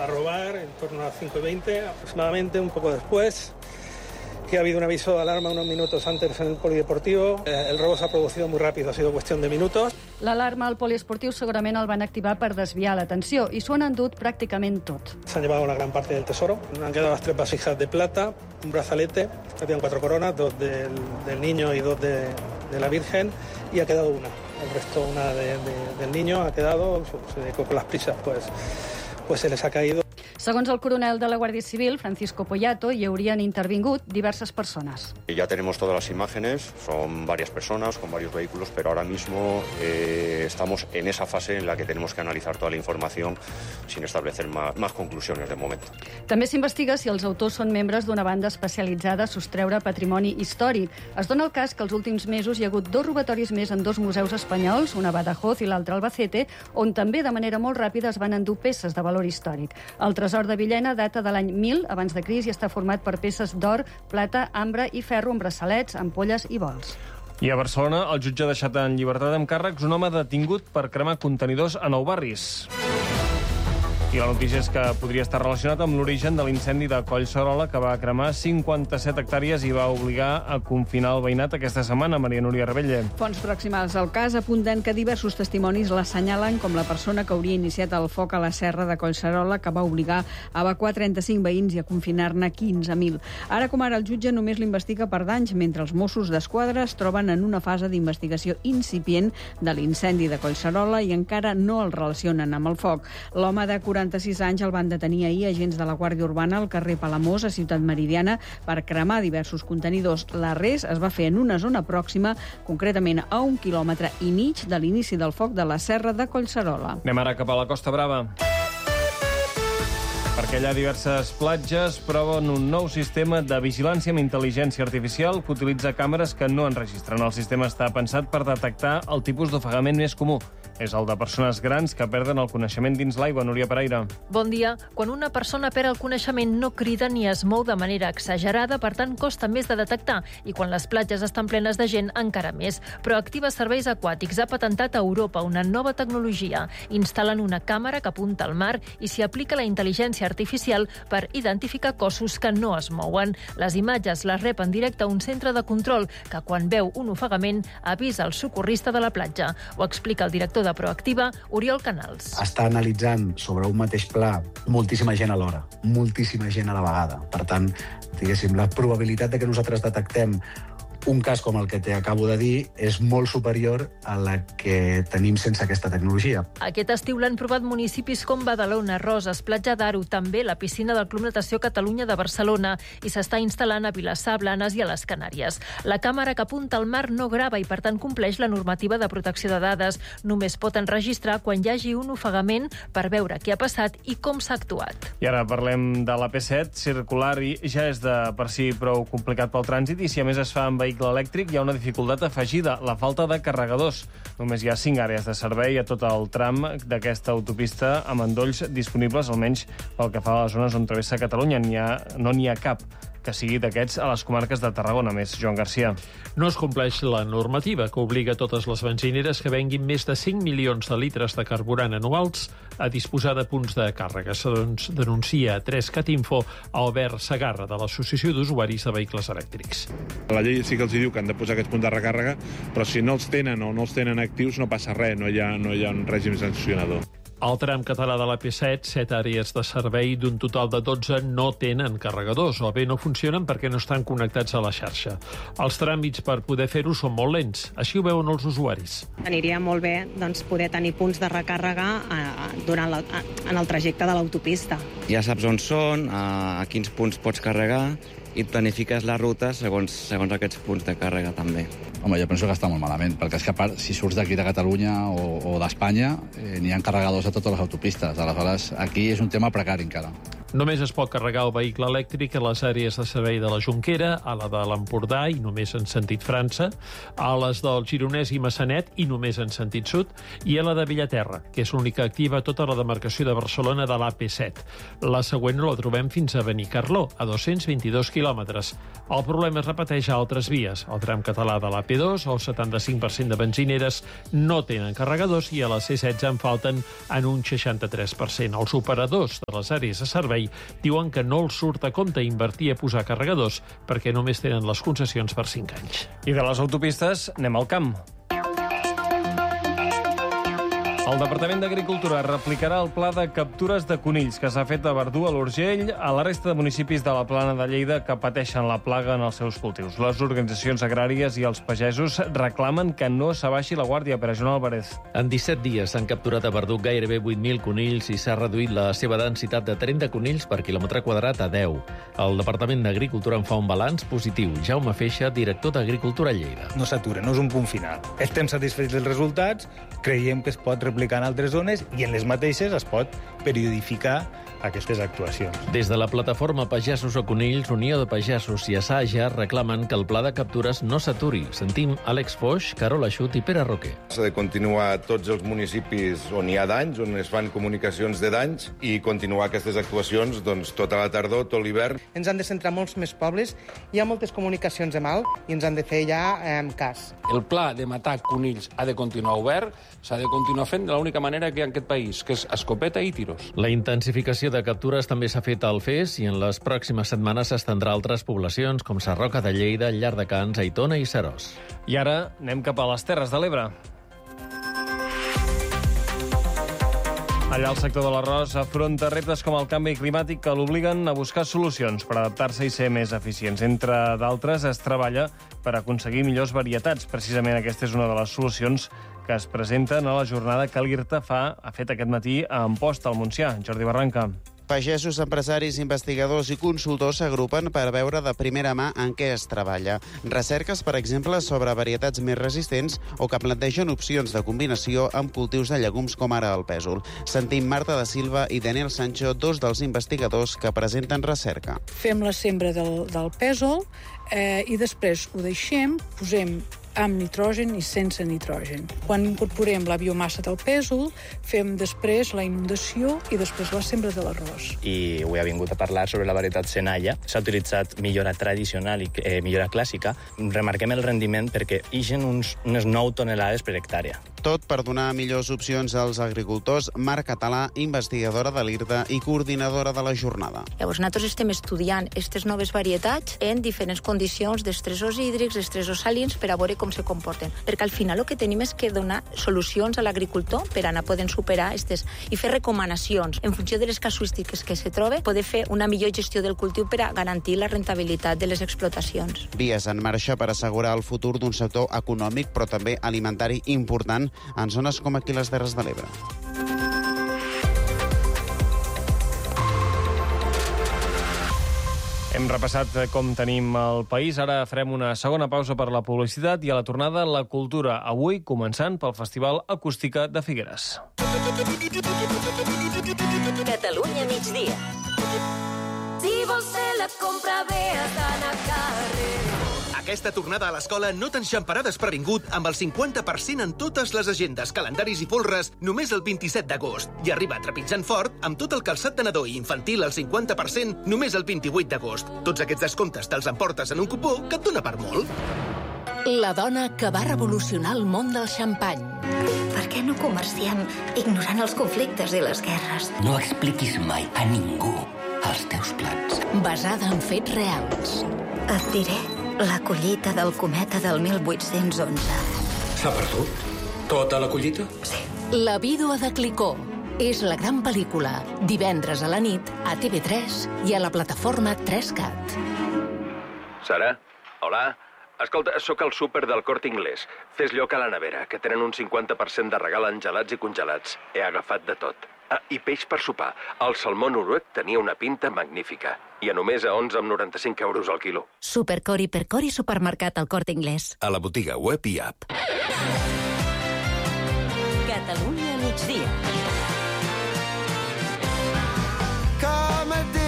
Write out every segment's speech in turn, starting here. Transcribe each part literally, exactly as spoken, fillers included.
a robar en torno a las cinco y veinte aproximadamente, un poco después, que ha habido un aviso de alarma unos minutos antes en el polideportivo. Eh, el robo se ha producido muy rápido, ha sido cuestión de minutos. L'alarma al poliesportiu segurament el van activar per desviar l'atenció i s'ho han endut pràcticament tot. Se han llevado una gran parte del tesoro. Han quedado las tres vasijas de plata, un brazalete, habían cuatro coronas, dos del, del niño y dos de, de la Virgen, y ha quedado una. El resto, una de, de, del niño, ha quedado, se, con las prisas, pues, pues se les ha caído. Segons el coronel de la Guàrdia Civil, Francisco Poyato, hi haurien intervingut diverses persones. Ya tenemos todas las imágenes, son varias personas con varios vehículos, pero ahora mismo eh, estamos en esa fase en la que tenemos que analizar toda la información sin establecer más, más conclusiones de momento. També s'investiga si els autors són membres d'una banda especialitzada a sostreure patrimoni històric. Es dona el cas que els últims mesos hi ha hagut dos robatoris més en dos museus espanyols, una a Badajoz i l'altra a Albacete, on també de manera molt ràpida es van endur peces de valor històric. El tresor de Villena data de l'any mil abans de Crist i està format per peces d'or, plata, ambre i ferro amb braçalets, ampolles i bols. I a Barcelona, el jutge ha deixat en llibertat amb càrrecs un home detingut per cremar contenidors a Nou Barris. I la notícia és que podria estar relacionat amb l'origen de l'incendi de Collserola, que va cremar cinquanta-set hectàrees i va obligar a confinar el veïnat aquesta setmana. Maria Núria Rebelle. Fonts pròximes al cas apunten que diversos testimonis l'assenyalen com la persona que hauria iniciat el foc a la serra de Collserola, que va obligar a evacuar trenta-cinc veïns i a confinar-ne quinze mil. Ara com ara el jutge només l'investiga per danys, mentre els Mossos d'Esquadra es troben en una fase d'investigació incipient de l'incendi de Collserola i encara no el relacionen amb el foc. L'home de quaranta-sis anys el van detenir ahir agents de la Guàrdia Urbana al carrer Palamós, a Ciutat Meridiana, per cremar diversos contenidors. L'arrest es va fer en una zona pròxima, concretament a un quilòmetre i mig de l'inici del foc de la serra de Collserola. Anem ara cap a la Costa Brava. Perquè allà diverses platges proven un nou sistema de vigilància amb intel·ligència artificial que utilitza càmeres que no enregistren. El sistema està pensat per detectar el tipus d'ofegament més comú. És el de persones grans que perden el coneixement dins l'aigua. Núria Pereira. Bon dia. Quan una persona perd el coneixement no crida ni es mou de manera exagerada, per tant costa més de detectar, i quan les platges estan plenes de gent encara més. Però Activa Serveis Aquàtics ha patentat a Europa una nova tecnologia. Instal·len una càmera que apunta al mar i s'hi aplica la intel·ligència artificial per identificar cossos que no es mouen. Les imatges les rep en directe a un centre de control que, quan veu un ofegament, avisa el socorrista de la platja. Ho explica el director de Proactiva, Oriol Canals. Està analitzant sobre un mateix pla moltíssima gent alhora, moltíssima gent a la vegada. Per tant, diguéssim, la probabilitat de que nosaltres detectem un cas com el que t'acabo de dir és molt superior a la que tenim sense aquesta tecnologia. Aquest estiu l'han provat municipis com Badalona, Roses, Platja d'Aro, també la piscina del Club Natació Catalunya de Barcelona, i s'està instal·lant a Vilassar, Blanes i a les Canàries. La càmera que apunta al mar no grava i, per tant, compleix la normativa de protecció de dades. Només pot enregistrar quan hi hagi un ofegament per veure què ha passat i com s'ha actuat. I ara parlem de la P set. Circular i ja és de per si prou complicat pel trànsit, i si a més es fa amb vehicle elèctric hi ha una dificultat afegida, la falta de carregadors. Només hi ha cinc àrees de servei a tot el tram d'aquesta autopista amb endolls disponibles, almenys pel que fa a les zones on travessa Catalunya. N'hi ha, no n'hi ha cap que sigui d'aquests a les comarques de Tarragona. Més, Joan Garcia. No es compleix la normativa que obliga totes les benzineres que venguin més de cinc milions de litres de carburant anuals a disposar de punts de càrrega. Segons denuncia a tres cat info Albert Segarra, de l'Associació d'Usuaris de Vehicles Elèctrics. La llei sí que els diu que han de posar aquests punts de recàrrega, però si no els tenen o no els tenen actius no passa res, no hi ha, no hi ha un règim sancionador. Al tram català de la P set, set àrees de servei d'un total de dotze no tenen carregadors, o bé no funcionen perquè no estan connectats a la xarxa. Els tràmits per poder fer-ho són molt lents, així ho veuen els usuaris. Aniria molt bé doncs, poder tenir punts de recàrrega eh, durant la, en el trajecte de l'autopista. Ja saps on són, a, a quins punts pots carregar, i planifiques la ruta segons, segons aquests punts de càrrega també. Home, jo penso que està molt malament, perquè és que a part, si surts d'aquí de Catalunya o, o d'Espanya, eh, n'hi ha carregadors a totes les autopistes. Aleshores, aquí és un tema precari encara. Només es pot carregar el vehicle elèctric a les àrees de servei de la Jonquera, a la de l'Empordà i només en sentit França, a les del Gironès i Massanet i només en sentit sud, i a la de Villaterra, que és l'única activa a tota la demarcació de Barcelona de l'A P set. La següent la trobem fins a Benicarló, a dos-cents vint-i-dos quilòmetres. El problema es repeteix a altres vies. El tram català de l'A P dos, el setanta-cinc per cent de benzineres no tenen carregadors i a la C setze en falten en un seixanta-tres per cent. Els operadors de les àrees de servei diuen que no els surt a compte invertir a posar carregadors perquè només tenen les concessions per cinc anys. I de les autopistes anem al camp. El Departament d'Agricultura replicarà el pla de captures de conills que s'ha fet a Verdú, a l'Urgell, a la resta de municipis de la Plana de Lleida que pateixen la plaga en els seus cultius. Les organitzacions agràries i els pagesos reclamen que no s'abaixi la guàrdia. Per a Joan Álvarez. En disset dies s'han capturat a Verdú gairebé vuit mil conills i s'ha reduït la seva densitat de trenta conills per quilòmetre quadrat a deu. El Departament d'Agricultura en fa un balanç positiu. Jaume Feixa, director d'Agricultura a Lleida. No s'atura, no és un punt final. Estem satisfets dels resultats, creiem que es pot replicar en altres zones i en les mateixes es pot periodificar aquestes actuacions. Des de la plataforma Pagesos o Conills, Unió de Pagesos i Assaja reclamen que el pla de captures no s'aturi. Sentim Àlex Foix, Carola Xut i Pere Roquer. S'ha de continuar a tots els municipis on hi ha danys, on es fan comunicacions de danys i continuar aquestes actuacions doncs, tota la tardor, tot l'hivern. Ens han de centrar molts més pobles, hi ha moltes comunicacions de mal i ens han de fer ja en eh, cas. El pla de matar conills ha de continuar obert, s'ha de continuar fent de l'única manera que hi ha en aquest país, que és escopeta i tiros. La intensificació de captures també s'ha fet al Fes i en les pròximes setmanes s'estendrà a altres poblacions com Sarroca de Lleida, Llardecans, Aitona i Seròs. I ara anem cap a les Terres de l'Ebre. Allà el sector de l'arròs afronta reptes com el canvi climàtic que l'obliguen a buscar solucions per adaptar-se i ser més eficients. Entre d'altres, es treballa per aconseguir millors varietats. Precisament aquesta és una de les solucions que es presenten a la jornada que l'IRTA fa, ha fet aquest matí a Amposta, al Montsià. Jordi Barranca. Pagesos, empresaris, investigadors i consultors s'agrupen per veure de primera mà en què es treballa. Recerques, per exemple, sobre varietats més resistents o que plantegen opcions de combinació amb cultius de llegums com ara el pèsol. Sentim Marta da Silva i Daniel Sancho, dos dels investigadors que presenten recerca. Fem la sembra del, del pèsol eh, i després ho deixem, posem amb nitrogen i sense nitrogen. Quan incorporem la biomassa del pèsol, fem després la inundació i després la sembra de l'arròs. I avui ha vingut a parlar sobre la varietat Senalla. S'ha utilitzat millora tradicional i eh, millora clàssica. Remarquem el rendiment perquè ixen uns, unes nou tonelades per hectàrea. Tot per donar millors opcions als agricultors. Mar Català, investigadora de l'IRTA i coordinadora de la jornada. Llavors, nosaltres estem estudiant aquestes noves varietats en diferents condicions d'estressos hídrics, d'estressos salins, per a veure com se comporten. Perquè al final el que tenim és que donar solucions a l'agricultor per anar podent superar aquestes i fer recomanacions en funció de les casuístiques que se trobe, poder fer una millor gestió del cultiu per a garantir la rentabilitat de les explotacions. Vies en marxa per assegurar el futur d'un sector econòmic però també alimentari important en zones com aquí les Terres de l'Ebre. Hem repassat com tenim el país. Ara farem una segona pausa per la publicitat i a la tornada la cultura. Avui començant pel Festival Acústica de Figueres. Catalunya migdia. Si vols fer la compra bé has d'anar a carrer. Aquesta tornada a l'escola no t'enxamparà desprevingut amb el cinquanta per cent en totes les agendes, calendaris i folres només el vint-i-set d'agost. I arriba trepitjant fort amb tot el calçat de nadó i infantil al cinquanta per cent només el vint-i-vuit d'agost. Tots aquests descomptes te'ls emportes en un cupó que et dona per molt. La dona que va revolucionar el món del xampany. Per què no comerciem ignorant els conflictes i les guerres? No expliquis mai a ningú els teus plans. Basada en fets reals. Et diré la collita del cometa del mil vuit-cents onze. S'ha perdut? Tota la collita? Sí. La vídua de Clicó. És la gran pel·lícula. Divendres a la nit, a T V tres i a la plataforma tres cat. Sara? Hola? Escolta, sóc al súper del Corte Inglés. Fes lloc a la nevera, que tenen un cinquanta per cent de regal en gelats i congelats. He agafat de tot. Ah, i peix per sopar. El salmó noruec tenia una pinta magnífica. I a només a onze coma noranta-cinc euros al quilo. Supercor, Hipercor i supermercat al Corte Inglés. A la botiga web i app. Catalunya migdia. Come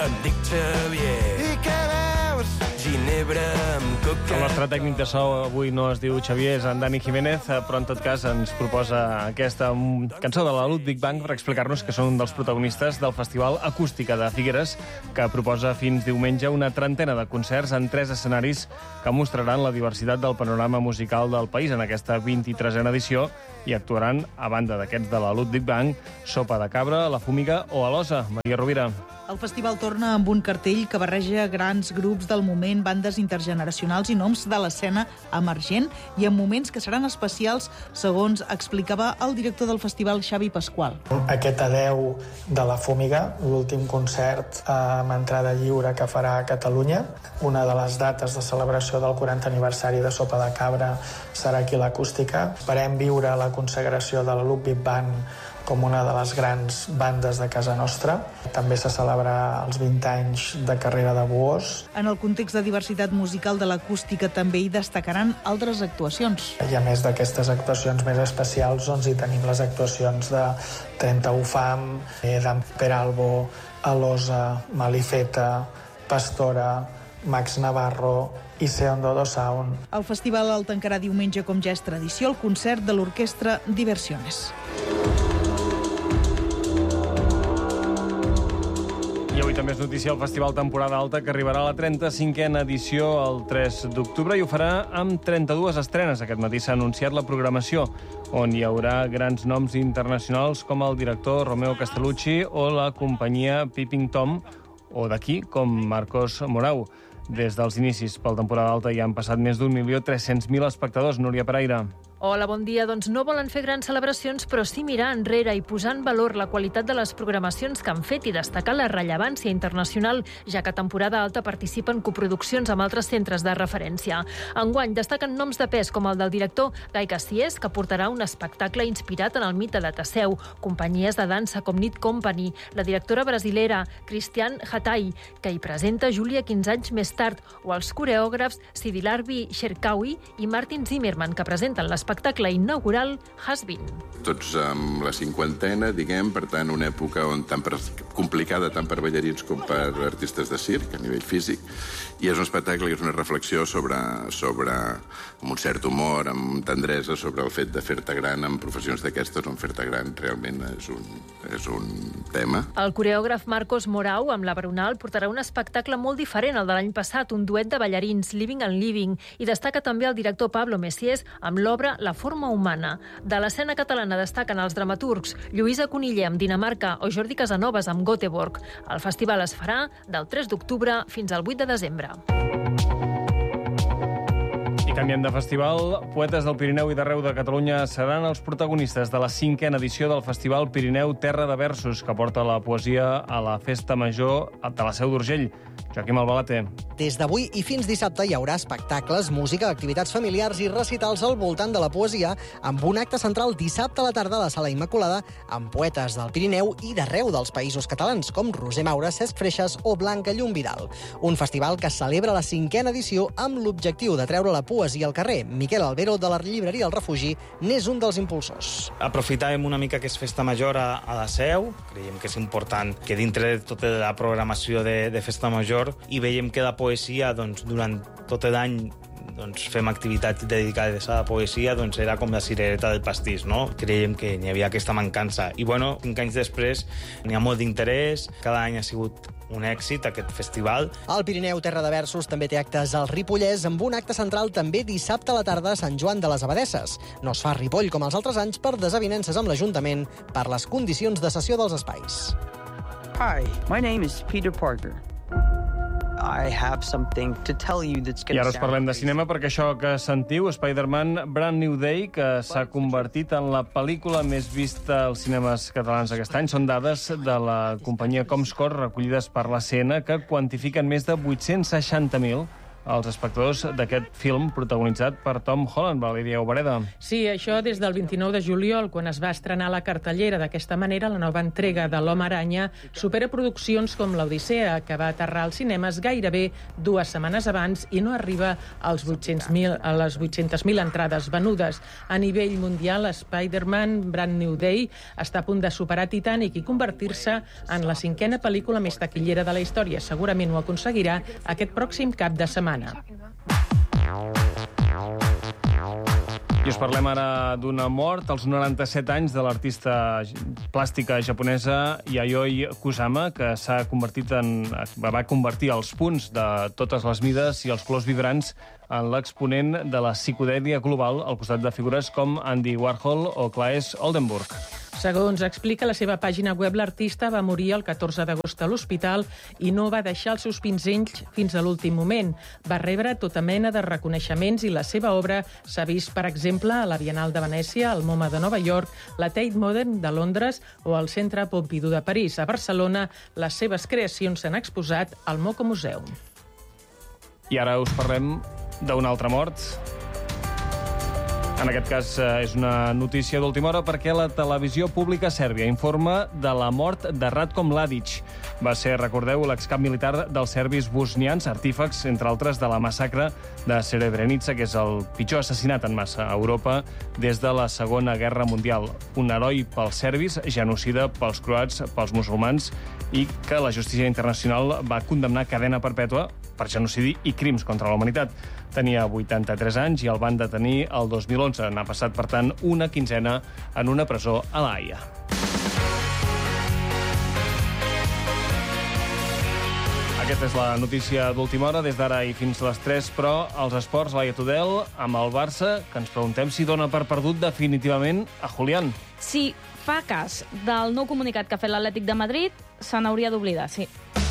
em dic Xavier. I què veus? Ginebra amb coca. El nostre tècnic de so avui no es diu Xavier, és en Dani Jiménez, però en tot cas ens proposa aquesta cançó de la Ludwig Band per explicar-nos que són un dels protagonistes del Festival Acústica de Figueres, que proposa fins diumenge una trentena de concerts en tres escenaris que mostraran la diversitat del panorama musical del país en aquesta vint-i-tresena edició i actuaran, a banda d'aquests de la Ludwig Band, Sopa de Cabra, La Fúmiga o Alosa. Maria Rovira. El festival torna amb un cartell que barreja grans grups del moment, bandes intergeneracionals i noms de l'escena emergent i en moments que seran especials, segons explicava el director del festival, Xavi Pasqual. Aquest adeu de La Fúmiga, l'últim concert amb entrada lliure que farà a Catalunya. Una de les dates de celebració del quaranta aniversari de Sopa de Cabra serà aquí l'Acústica. Esperem viure la consagració de la Ludwig Band com una de les grans bandes de casa nostra. També se celebra els vint anys de carrera de Buós. En el context de diversitat musical de l'acústica també hi destacaran altres actuacions. I a més d'aquestes actuacions més especials, doncs hi tenim les actuacions de trenta-u Fam, d'en Peralbo, Alosa, Malifeta, Pastora, Max Navarro i Seondo do Sound. El festival el tancarà diumenge, com ja és tradició, el concert de l'orquestra Diversiones. I avui també és notícia el Festival Temporada Alta, que arribarà a la trenta-cinquena edició el tres d'octubre i ho farà amb trenta-dues estrenes. Aquest matí s'ha anunciat la programació, on hi haurà grans noms internacionals com el director Romeo Castellucci o la companyia Peeping Tom, o d'aquí com Marcos Morau. Des dels inicis pel Temporada Alta hi han passat més d'un milió tres-cents mil espectadors. Núria Pereira. Hola, bon dia. Doncs no volen fer grans celebracions, però sí mirar enrere i posar en valor la qualitat de les programacions que han fet i destacar la rellevància internacional, ja que a Temporada Alta participen coproduccions amb altres centres de referència. Enguany destaquen noms de pes com el del director Gai Cassiès, que portarà un espectacle inspirat en el mite de Teseu, companyies de dansa com Knit Company, la directora brasilera Christian Hatay, que hi presenta Júlia quinze anys més tard, o els coreògrafs Sidilarvi Cherkaoui i Martin Zimmerman, que presenten l'espectacle espectacle inaugural Has Been. Tots amb la cinquantena, diguem, per tant, una època on tant per, complicada tant per ballarins com per artistes de circ, a nivell físic, i és un espectacle que és una reflexió sobre, sobre amb un cert humor, amb tendresa, sobre el fet de fer-te gran en professions d'aquestes, on fer-te gran realment és un, és un tema. El coreògraf Marcos Morau, amb la Brunal, portarà un espectacle molt diferent al de l'any passat, un duet de ballarins, Living and Living, i destaca també el director Pablo Messiés amb l'obra La forma humana. De l'escena catalana destaquen els dramaturgs Lluïsa Coniller amb Dinamarca o Jordi Casanovas amb Göteborg. El festival es farà del tres d'octubre fins al vuit de desembre. I canviem de festival. Poetes del Pirineu i d'arreu de Catalunya seran els protagonistes de la cinquena edició del Festival Pirineu Terra de Versos, que porta la poesia a la Festa Major de la Seu d'Urgell. Joaquim Albalate. Des d'avui i fins dissabte hi haurà espectacles, música, activitats familiars i recitals al voltant de la poesia, amb un acte central dissabte a la tarda a la Sala Immaculada, amb poetes del Pirineu i d'arreu dels països catalans, com Roser Maura, Cesc Freixas o Blanca Llum Vidal. Un festival que celebra la cinquena edició amb l'objectiu de treure la poesia al carrer. Miquel Albero, de la llibreria El Refugi, n'és un dels impulsors. Aprofitàvem una mica que és Festa Major a, a la Seu. Creiem que és important que dintre de tota la programació de, de Festa Major i veiem que la poesia, doncs, durant tot l'any doncs, fem activitats dedicades a la poesia, doncs era com la cirereta del pastís, no? Creiem que n'hi havia aquesta mancança. I, bueno, cinc anys després n'hi ha molt d'interès, cada any ha sigut un èxit, aquest festival. El Pirineu Terra de Versos també té actes al Ripollès, amb un acte central també dissabte a la tarda a Sant Joan de les Abadesses. No es fa Ripoll com els altres anys per desavinences amb l'Ajuntament per les condicions de cessió dels espais. Hi, my name is Peter Parker. I have something to tell you that's I ara us parlem de cinema perquè això que sentiu, Spider-Man Brand New Day, que s'ha convertit en la pel·lícula més vista als cinemes catalans aquest any. Són dades de la companyia Comscore recollides per la C N que quantifiquen més de vuit-cents seixanta mil els espectadors d'aquest film protagonitzat per Tom Holland, Valèria Obereda. Sí, això des del vint-i-nou de juliol, quan es va estrenar la cartellera. D'aquesta manera, la nova entrega de l'Home Aranya supera produccions com l'Odissea, que va aterrar als cinemes gairebé dues setmanes abans i no arriba als vuit-cents mil, a les vuit-centes mil entrades venudes. A nivell mundial, Spider-Man Brand New Day està a punt de superar Titanic i convertir-se en la cinquena pel·lícula més taquillera de la història. Segurament ho aconseguirà aquest pròxim cap de setmana. I us parlem ara d'una mort als noranta-set anys de l'artista plàstica japonesa Yayoi Kusama, que s'ha convertit en, va convertir els punts de totes les mides i els colors vibrants en l'exponent de la psicodèlia global al costat de figures com Andy Warhol o Claes Oldenburg. Segons explica la seva pàgina web, l'artista va morir el catorze d'agost a l'hospital i no va deixar els seus pinzells fins a l'últim moment. Va rebre tota mena de reconeixements i la seva obra s'ha vist, per exemple, a la Bienal de Venècia, al MoMA de Nova York, la Tate Modern de Londres o al Centre Pompidou de París. A Barcelona, les seves creacions s'han exposat al Moco Museum. I ara us parlem d'una altra mort. En aquest cas és una notícia d'última hora perquè la televisió pública sèrbia informa de la mort de Ratko Mladic. Va ser, recordeu, l'excap militar dels serbis bosnians, artífex, entre altres, de la massacre de Srebrenica, que és el pitjor assassinat en massa a Europa des de la Segona Guerra Mundial. Un heroi pels serbis, genocida pels croats, pels musulmans, i que la justícia internacional va condemnar a cadena perpètua per genocidi i crims contra la humanitat. Tenia vuitanta-tres anys i el van detenir el dos mil onze. N'ha passat, per tant, una quinzena en una presó a La Haia. Aquesta és la notícia d'última hora, des d'ara i fins a les tres, però els esports, Laia Tudel, amb el Barça, que ens preguntem si dona per perdut definitivament a Julián. Si fa cas del nou comunicat que ha fet l'Atlètic de Madrid, se n'hauria d'oblidar, sí.